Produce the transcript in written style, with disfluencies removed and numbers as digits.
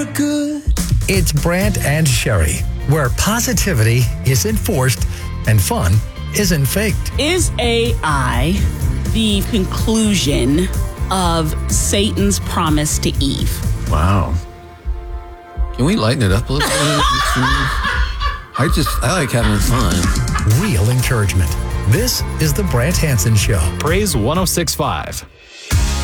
look good. It's Brant and Sherry, where positivity is enforced and fun isn't faked. Is AI the conclusion of Satan's promise to Eve? Wow. Can we lighten it up a little bit? I like having fun. Real encouragement. This is the Brant Hansen Show. Praise 106.5.